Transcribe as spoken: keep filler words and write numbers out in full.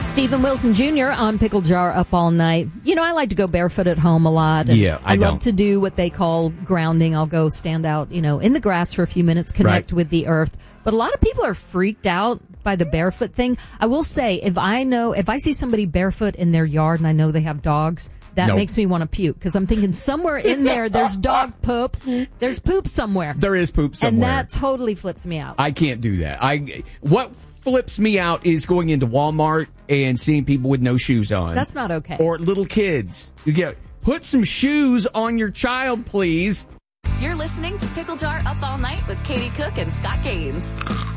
Stephen Wilson Junior on Pickle Jar Up All Night. You know, I like to go barefoot at home a lot. And yeah, I, I love don't. to do what they call grounding. I'll go stand out, you know, in the grass for a few minutes, connect Right. with the earth. But a lot of people are freaked out by the barefoot thing. I will say, if I know, if I see somebody barefoot in their yard and I know they have dogs, that Nope. makes me want to puke because I'm thinking somewhere in there, there's dog poop. There's poop somewhere. There is poop somewhere. And that totally flips me out. I can't do that. I what flips me out is going into Walmart and seeing people with no shoes on. That's not okay. Or little kids. You get put some shoes on your child, please. You're listening to Pickle Jar Up All Night with Katie Cook and Scott Gaines.